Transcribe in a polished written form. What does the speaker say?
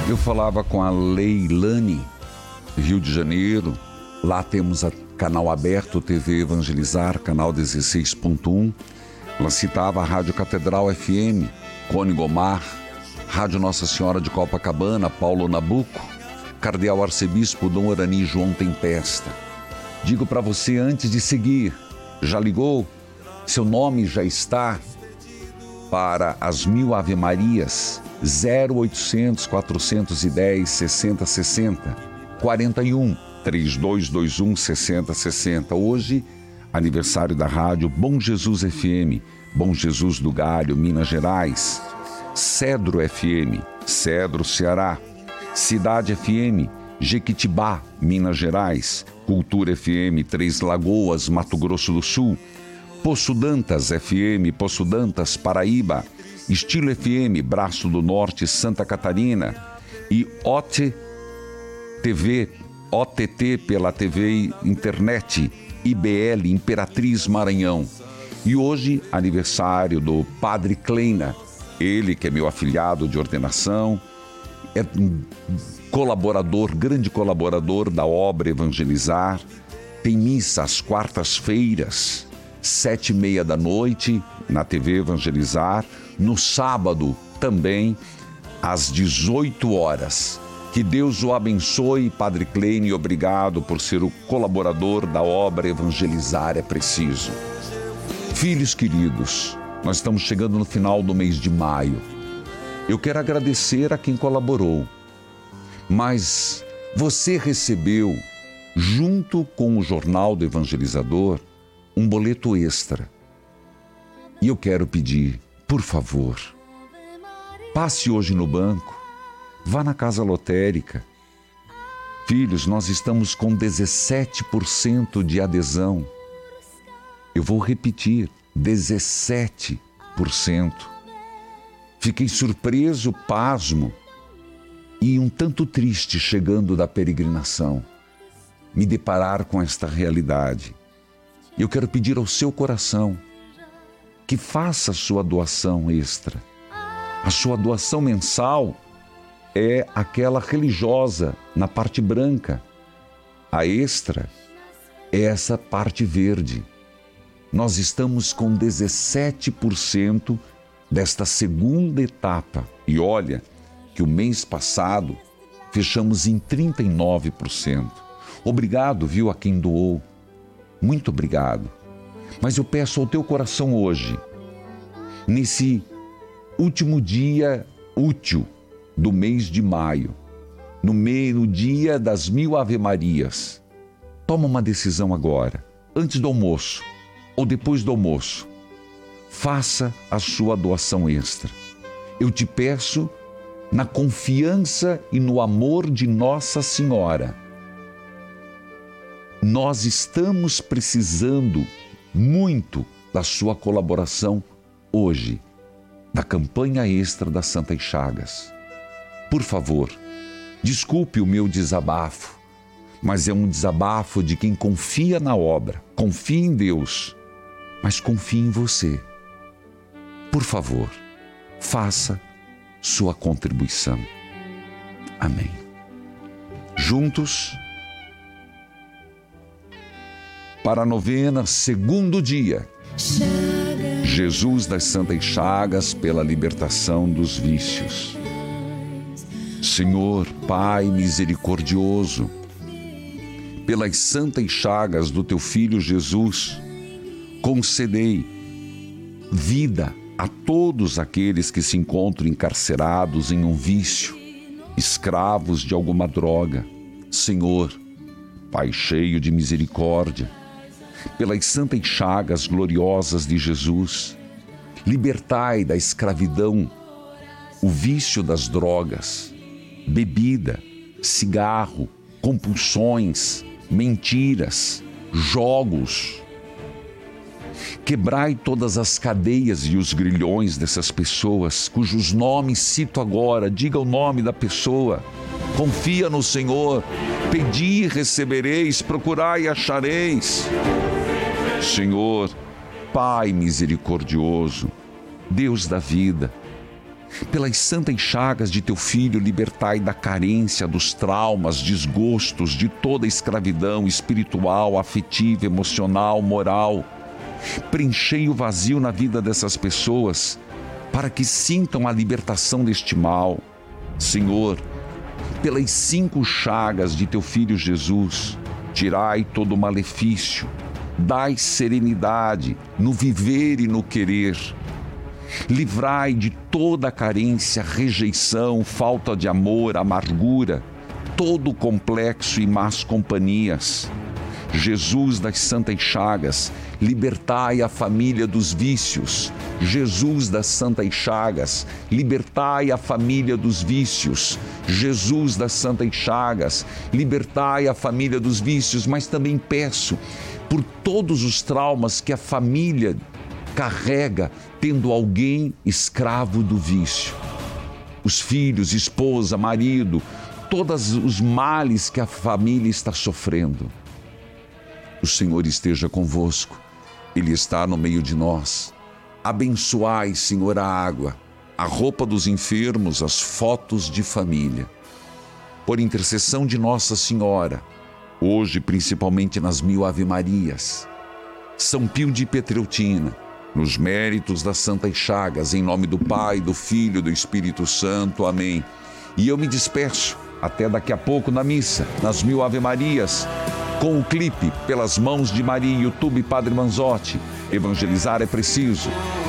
Eu falava com a Leilane, Rio de Janeiro. Lá temos a canal aberto TV Evangelizar, canal 16.1. Ela citava a Rádio Catedral FM, Cone Gomar, Rádio Nossa Senhora de Copacabana, Paulo Nabuco, Cardeal Arcebispo Dom Orani João Tempesta. Digo para você antes de seguir, já ligou? Seu nome já está para as 1000 Ave Marias, 0800 410 6060, 41 3221 6060. Hoje, aniversário da rádio Bom Jesus FM, Bom Jesus do Galho, Minas Gerais, Cedro FM, Cedro, Ceará, Cidade FM, Jequitibá, Minas Gerais, Cultura FM, Três Lagoas, Mato Grosso do Sul, Poço Dantas FM, Poço Dantas, Paraíba, Estilo FM, Braço do Norte, Santa Catarina e OTT pela TV Internet, IBL, Imperatriz Maranhão. E hoje, aniversário do Padre Kleina, ele que é meu afilhado de ordenação, é um colaborador, grande colaborador da obra Evangelizar. Tem missa às quartas-feiras, 7h30 da noite, na TV Evangelizar. No sábado, também, às 18 horas. Que Deus o abençoe, Padre Kleine, e obrigado por ser o colaborador da obra Evangelizar é Preciso. Filhos queridos, nós estamos chegando no final do mês de maio. Eu quero agradecer a quem colaborou, mas você recebeu, junto com o Jornal do Evangelizador, um boleto extra. E eu quero pedir, por favor, passe hoje no banco, vá na casa lotérica. Filhos, nós estamos com 17% de adesão. Eu vou repetir, 17%. Fiquei surpreso, pasmo e um tanto triste chegando da peregrinação, me deparar com esta realidade. Eu quero pedir ao seu coração que faça a sua doação extra. A sua doação mensal é aquela religiosa na parte branca. A extra é essa parte verde. Nós estamos com 17% desta segunda etapa. E olha que o mês passado fechamos em 39%. Obrigado, viu, a quem doou. Muito obrigado. Mas eu peço ao teu coração hoje, nesse último dia útil do mês de maio, no dia das 1000 Ave Marias, toma uma decisão agora, antes do almoço ou depois do almoço. Faça a sua doação extra. Eu te peço, na confiança e no amor de Nossa Senhora. Nós estamos precisando muito da sua colaboração hoje, da campanha extra das Santas Chagas. Por favor, desculpe o meu desabafo, mas é um desabafo de quem confia na obra, confia em Deus, mas confia em você. Por favor, faça sua contribuição. Amém. Juntos, para a novena, segundo dia, Jesus das Santas Chagas pela libertação dos vícios. Senhor, Pai misericordioso, pelas santas chagas do teu Filho Jesus, concedei vida a todos aqueles que se encontram encarcerados em um vício, escravos de alguma droga. Senhor, Pai cheio de misericórdia, pelas santas chagas gloriosas de Jesus, libertai da escravidão o vício das drogas, bebida, cigarro, compulsões, mentiras, jogos. Quebrai todas as cadeias e os grilhões dessas pessoas, cujos nomes cito agora. Diga o nome da pessoa. Confia no Senhor. Pedi e recebereis, procurai e achareis. Senhor, Pai misericordioso, Deus da vida, Pelas santas chagas de teu Filho, libertai da carência, dos traumas, desgostos, de toda a escravidão espiritual, afetiva, emocional, moral. Preenchei o vazio na vida dessas pessoas, para que sintam a libertação deste mal. Senhor, pelas 5 chagas de teu Filho Jesus, tirai todo o malefício, dai serenidade no viver e no querer. Livrai de toda a carência, rejeição, falta de amor, amargura, todo o complexo e más companhias. Jesus das santas chagas, libertai a família dos vícios. Jesus das santas chagas, libertai a família dos vícios. Jesus das santas chagas, libertai a família dos vícios. Mas também peço por todos os traumas que a família carrega, tendo alguém escravo do vício. Os filhos, esposa, marido, todos os males que a família está sofrendo. O Senhor esteja convosco, Ele está no meio de nós. Abençoai, Senhor, a água, a roupa dos enfermos, as fotos de família. Por intercessão de Nossa Senhora, hoje principalmente nas 1000 Ave-Marias, São Pio de Pietreutina, nos méritos das santas chagas, em nome do Pai, do Filho e do Espírito Santo. Amém. E eu me despeço, até daqui a pouco na missa, nas 1000 Ave-Marias, com o clipe Pelas Mãos de Maria, YouTube Padre Manzotti. Evangelizar é preciso.